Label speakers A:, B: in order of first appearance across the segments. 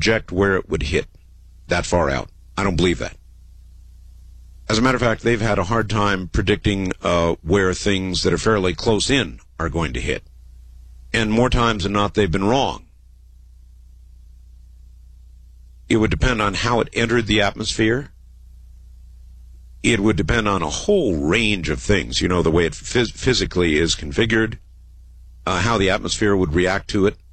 A: project where it would hit that far out. I don't believe that. As a matter of fact, they've had a hard time predicting where things that are fairly close in are going to hit. And more times than not, they've been wrong. It would depend on how it entered the atmosphere. It would depend on a whole range of things, you know, the way it physically is configured, how the atmosphere would react to it.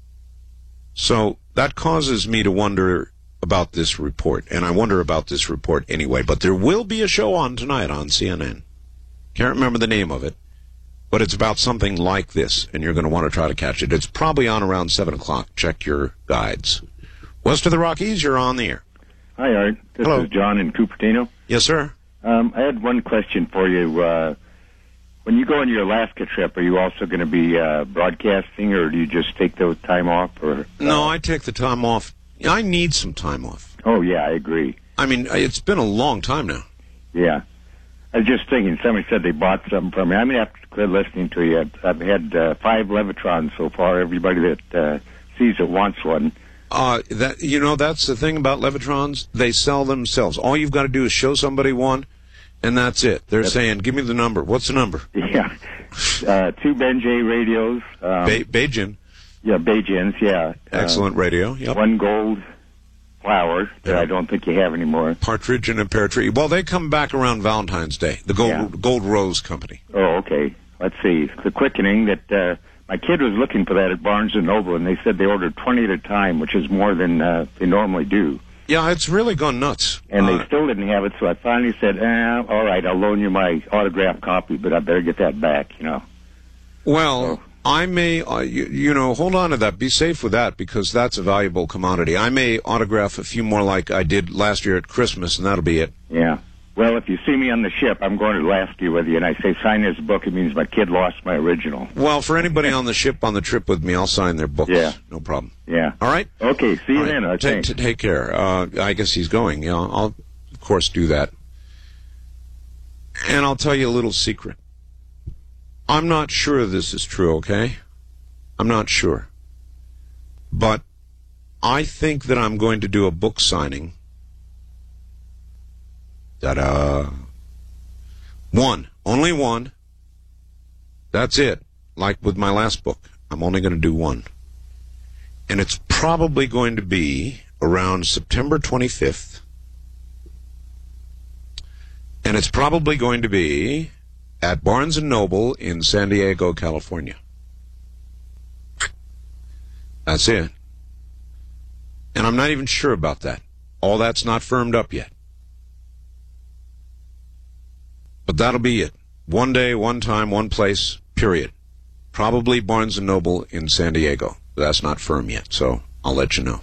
A: So that causes me to wonder about this report, and I wonder about this report anyway. But there will be a show on tonight on CNN. Can't remember the name of it, but it's about something like this, and you're going to want to try to catch it. It's probably on around 7 o'clock. Check your guides. West of the Rockies, you're on the air.
B: Hi, Art. This
A: Hello.
B: is John in Cupertino.
A: Yes, sir.
B: I had one question for you. When you go on your Alaska trip, are you also going to be broadcasting, or do you just take the time off? Or
A: No, I take the time off. I need some time off.
B: Oh, yeah, I agree.
A: I mean, it's been a long time now.
B: Yeah. I was just thinking, somebody said they bought something from me. I'm going to have to quit listening to you. I've had 5 Levitrons so far. Everybody that sees it wants one.
A: That's the thing about Levitrons. They sell themselves. All you've got to do is show somebody one, and that's it. They're saying, give me the number. What's the number?
B: Yeah. 2 Benjay radios.
A: Beijing.
B: Yeah, Beijings, yeah.
A: Excellent radio. Yep.
B: 1 gold flower that I don't think you have anymore.
A: Partridge in a pear tree. Well, they come back around Valentine's Day. The Gold Rose Company.
B: Oh, okay. Let's see. The quickening that my kid was looking for that at Barnes & Noble, and they said they ordered 20 at a time, which is more than they normally do.
A: Yeah, it's really gone nuts.
B: And they still didn't have it, so I finally said, all right, I'll loan you my autographed copy, but I better get that back, you know.
A: Well, I may, hold on to that. Be safe with that, because that's a valuable commodity. I may autograph a few more like I did last year at Christmas, and that'll be it.
B: Yeah. Well, if you see me on the ship, I'm going to laugh you with you, and I say sign this book. It means my kid lost my original.
A: Well, for anybody on the ship on the trip with me, I'll sign their books.
B: Yeah.
A: No problem.
B: Yeah.
A: All right?
B: Okay, see you
A: right.
B: then.
A: Take care. I guess he's going. Yeah, I'll, of course, do that. And I'll tell you a little secret. I'm not sure this is true, okay? I'm not sure. But I think that I'm going to do a book signing. Ta-da. One. Only one. That's it. Like with my last book. I'm only going to do one. And it's probably going to be around September 25th. And it's probably going to be at Barnes & Noble in San Diego, California. That's it. And I'm not even sure about that. All that's not firmed up yet. But that'll be it. One day, one time, one place, period. Probably Barnes & Noble in San Diego. That's not firm yet, so I'll let you know.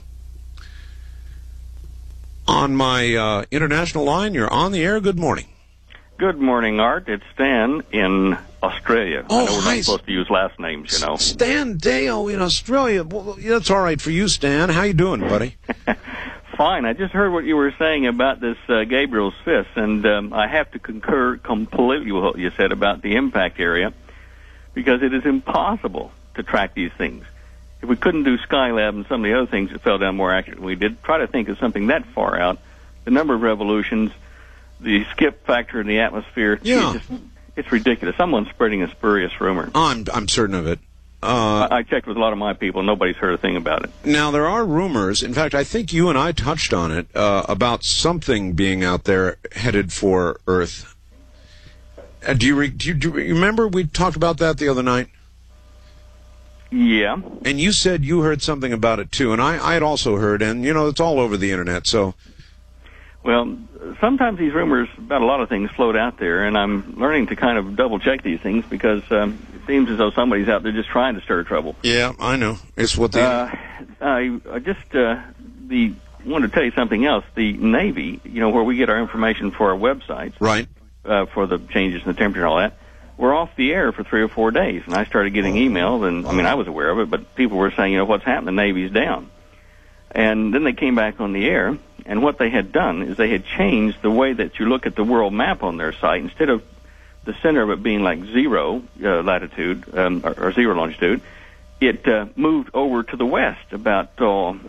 A: On my international line, you're on the air. Good morning.
C: Good morning, Art. It's Stan in Australia.
A: Oh,
C: I know we're
A: hi.
C: not supposed to use last names, you know.
A: Stan Dale in Australia. Well, that's all right for you, Stan. How you doing, buddy?
C: Fine. I just heard what you were saying about this Gabriel's Fist, and I have to concur completely with what you said about the impact area, because it is impossible to track these things. If we couldn't do Skylab and some of the other things that fell down more accurately than we did, try to think of something that far out, the number of revolutions, the skip factor in the atmosphere,
A: yeah.
C: It's ridiculous. Someone's spreading a spurious rumor.
A: I'm certain of it.
C: I checked with a lot of my people. Nobody's heard a thing about it.
A: Now, there are rumors. In fact, I think you and I touched on it, about something being out there headed for Earth. Do you remember we talked about that the other night?
C: Yeah.
A: And you said you heard something about it, too. And I had also heard, and, it's all over the Internet, so...
C: Well, sometimes these rumors about a lot of things float out there, and I'm learning to kind of double-check these things because it seems as though somebody's out there just trying to stir trouble.
A: Yeah, I know. It's what they...
C: I just wanted to tell you something else. The Navy, where we get our information for our websites,
A: right,
C: for the changes in the temperature and all that, we're off the air for 3 or 4 days, and I started getting emails, and I was aware of it, but people were saying, what's happened? The Navy's down. And then they came back on the air, and what they had done is they had changed the way that you look at the world map on their site. Instead of the center of it being like zero latitude or zero longitude, it moved over to the west about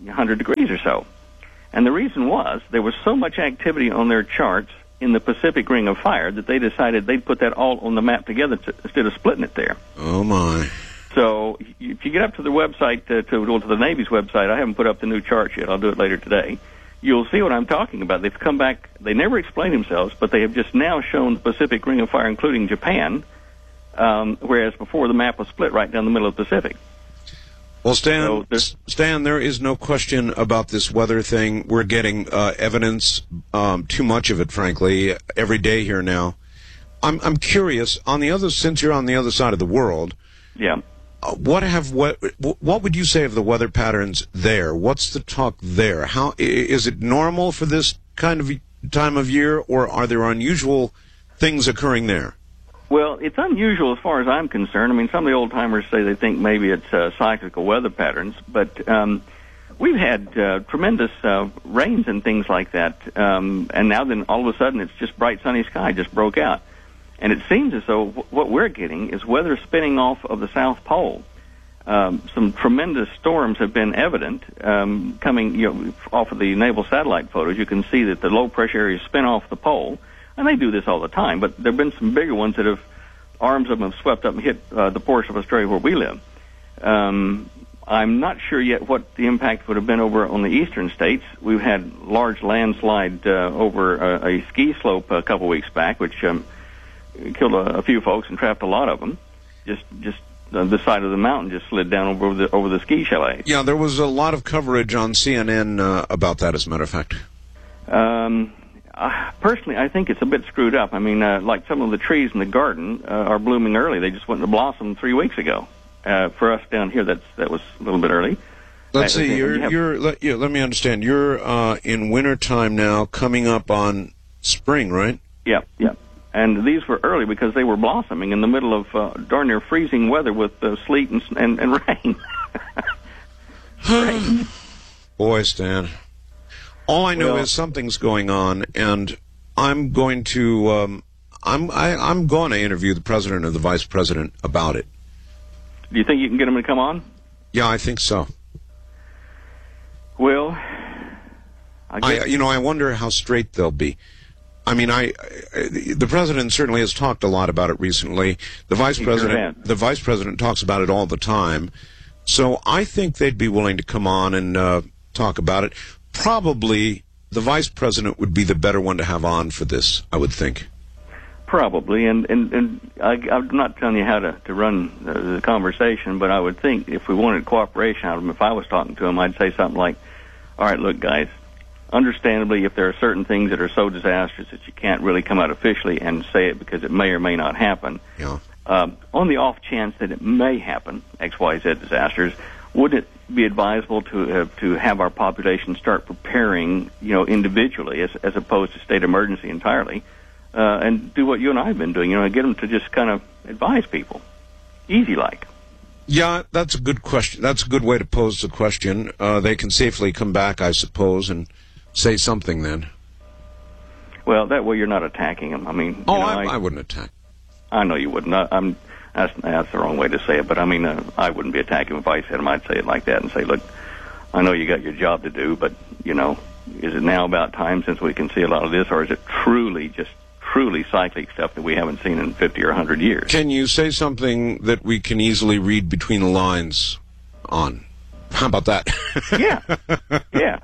C: 100 degrees or so. And the reason was there was so much activity on their charts in the Pacific Ring of Fire that they decided they'd put that all on the map together instead of splitting it there.
A: Oh, my.
C: So if you get up to the website, to the Navy's website, I haven't put up the new chart yet. I'll do it later today. You'll see what I'm talking about. They've come back. They never explained themselves, but they have just now shown the Pacific Ring of Fire, including Japan, whereas before the map was split right down the middle of the Pacific.
A: Well, Stan, there is no question about this weather thing. We're getting evidence, too much of it, frankly, every day here now. I'm curious, since you're on the other side of the world,
C: yeah.
A: What would you say of the weather patterns there? What's the talk there? How is it normal for this kind of time of year, or are there unusual things occurring there?
C: Well, it's unusual as far as I'm concerned. I mean, some of the old-timers say they think maybe it's cyclical weather patterns, but we've had tremendous rains and things like that, and now then all of a sudden it's just bright sunny sky just broke out. And it seems as though what we're getting is weather spinning off of the South Pole. Some tremendous storms have been evident coming off of the naval satellite photos. You can see that the low-pressure areas spin off the pole, and they do this all the time, but there have been some bigger ones that arms of them have swept up and hit the portion of Australia where we live. I'm not sure yet what the impact would have been over on the eastern states. We've had large landslide over a ski slope a couple weeks back, which killed a few folks and trapped a lot of them. Just the side of the mountain just slid down over the ski chalet.
A: Yeah, there was a lot of coverage on CNN about that, as a matter of fact.
C: Personally, I think it's a bit screwed up. I mean, like some of the trees in the garden are blooming early. They just went into blossom 3 weeks ago. For us down here, that was a little bit early.
A: Let's see. Let me understand. You're in wintertime now, coming up on spring, right?
C: Yeah. And these were early because they were blossoming in the middle of darn near freezing weather with sleet and rain. Rain.
A: Boy, Stan. All I know is something's going on, and I'm going to I'm going to interview the president or the vice president about it.
C: Do you think you can get him to come on?
A: Yeah, I think so.
C: Well,
A: I wonder how straight they'll be. I mean, the president certainly has talked a lot about it recently. The vice president talks about it all the time. So I think they'd be willing to come on and talk about it. Probably the vice president would be the better one to have on for this, I would think.
C: Probably, and I'm not telling you how to run the conversation, but I would think if we wanted cooperation out of him, if I was talking to him, I'd say something like, all right, look, guys, understandably, if there are certain things that are so disastrous that you can't really come out officially and say it because it may or may not happen, on the off chance that it may happen, X, Y, Z disasters, wouldn't it be advisable to have our population start preparing, individually as opposed to state emergency entirely, and do what you and I have been doing, get them to just kind of advise people, easy like.
A: Yeah, that's a good question. That's a good way to pose the question. They can safely come back, I suppose, and say something then.
C: Well, that way you're not attacking them. I mean,
A: I wouldn't attack.
C: I know you wouldn't. That's the wrong way to say it, but I mean, I wouldn't be attacking him if I said him. I'd say it like that and say, look, I know you got your job to do, but, is it now about time since we can see a lot of this, or is it truly cyclic stuff that we haven't seen in 50 or 100 years? Can
A: you say something that we can easily read between the lines on? How about that?
C: Yeah.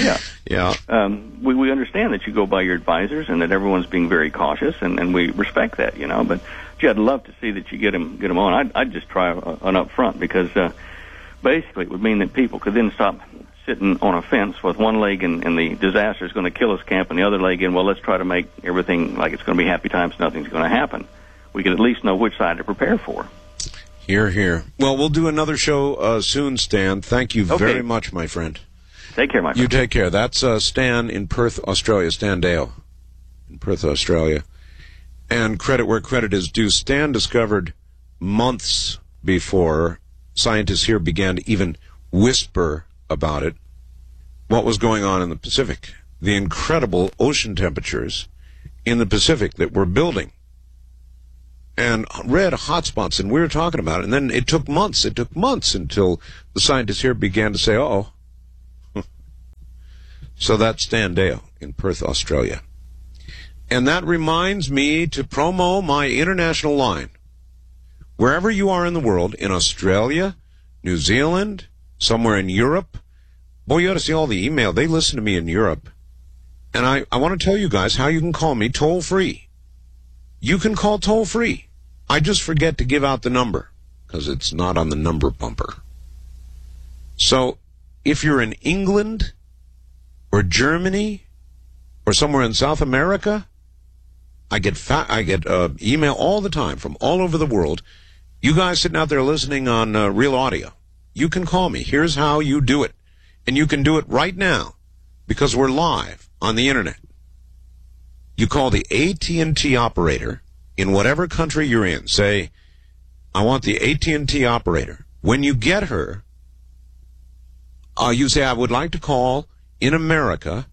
C: We understand that you go by your advisors and that everyone's being very cautious, and we respect that, but gee, I'd love to see that you get him on. I'd just try an up front, because basically it would mean that people could then stop sitting on a fence with one leg in the disaster is going to kill us camp and the other leg in, well, let's try to make everything like it's going to be happy times, nothing's going to happen. We could at least know which side to prepare for.
A: Hear, hear. Well, we'll do another show soon, Stan. Thank you very much, my friend.
C: Take care, my friend.
A: You take care. That's Stan in Perth, Australia. Stan Dale in Perth, Australia. And credit where credit is due. Stan discovered months before scientists here began to even whisper about it, what was going on in the Pacific. The incredible ocean temperatures in the Pacific that were building. And red hotspots, and we were talking about it. And then it took months until the scientists here began to say, So that's Stan Dale in Perth, Australia. And that reminds me to promo my international line. Wherever you are in the world, in Australia, New Zealand, somewhere in Europe, boy, you ought to see all the email. They listen to me in Europe. And I want to tell you guys how you can call me toll-free. You can call toll-free. I just forget to give out the number because it's not on the number bumper. So if you're in England or Germany or somewhere in South America, I get email all the time from all over the world. You guys sitting out there listening on Real Audio, you can call me. Here's how you do it. And you can do it right now because we're live on the Internet. You call the AT&T operator in whatever country you're in. Say, I want the AT&T operator. When you get her, you say, I would like to call in America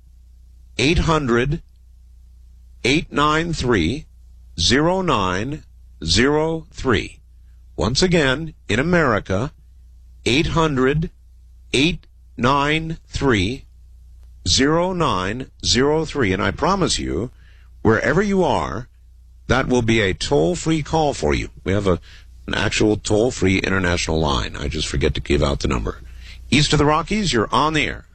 A: 800-893-0903. Once again, in America, 800-893-0903. And I promise you, wherever you are, that will be a toll-free call for you. We have an actual toll-free international line. I just forget to give out the number. East of the Rockies, you're on the air.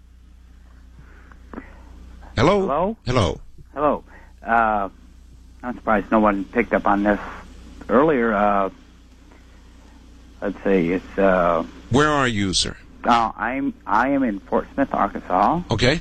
A: Hello?
D: Hello?
A: Hello.
D: Hello. I'm surprised no one picked up on this earlier. Let's see, it's...
A: Where are you, sir?
D: I am in Fort Smith, Arkansas.
A: Okay.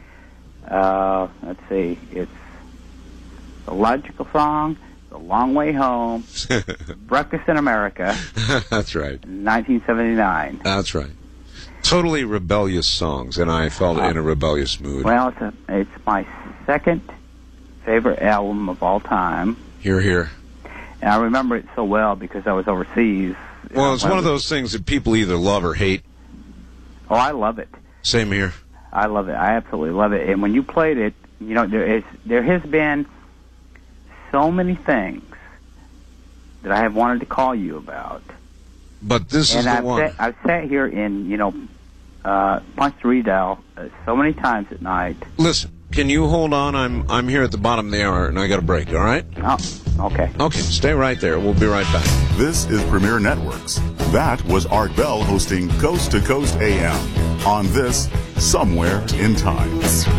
D: Let's see, it's the Logical Song, The Long Way Home, Breakfast in America.
A: That's right.
D: 1979.
A: That's right. Totally rebellious songs, and I felt in a rebellious mood.
D: Well, it's my second favorite album of all time.
A: Hear, hear.
D: And I remember it so well because I was overseas.
A: Well, it's one of those things that people either love or hate.
D: Oh, I love it.
A: Same here.
D: I love it. I absolutely love it. And when you played it, you know, there has been so many things that I have wanted to call you about.
A: But this is the one.
D: I've sat here in, punch the redial so many times at night.
A: Listen, can you hold on? I'm here at the bottom of the hour, and I got a break, all right?
D: Oh, okay.
A: Okay, stay right there. We'll be right back.
E: This is Premier Networks. That was Art Bell hosting Coast to Coast AM on this Somewhere in Time.